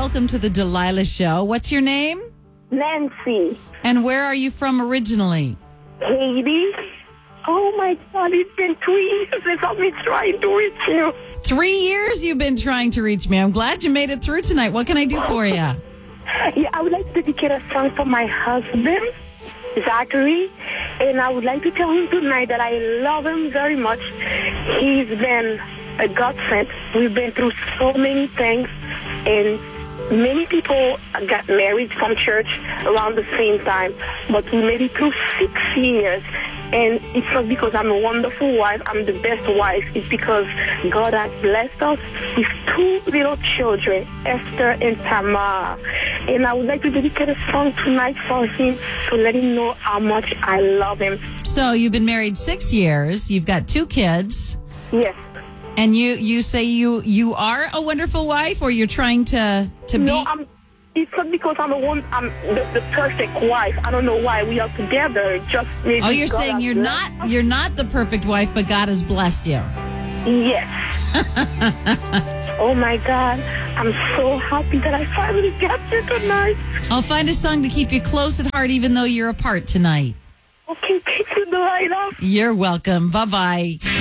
welcome to the Delilah Show. What's your name? Nancy. And where are you from originally? Haiti. Oh my God, it's been 2 years since I've been trying to reach you. 3 years you've been trying to reach me. I'm glad you made it through tonight. What can I do for you? Yeah, I would like to dedicate a song for my husband, Zachary, and I would like to tell him tonight that I love him very much. He's been a godsend. We've been through so many things, and many people got married from church around the same time, but we made it through 6 years. And it's not because I'm a wonderful wife, I'm the best wife. It's because God has blessed us with 2 little children, Esther and Tamar. And I would like to dedicate a song tonight for him to let him know how much I love him. So you've been married 6 years. You've got 2 kids. Yes. And you say you are a wonderful wife, or you're trying to be? No, it's not because I'm the perfect wife. I don't know why we are together. Just maybe. Oh, you're God saying you're not the perfect wife, but God has blessed you. Yes. Oh my God, I'm so happy that I finally got you tonight. I'll find a song to keep you close at heart, even though you're apart tonight. Okay, thank you, Delilah. You're welcome. Bye-bye.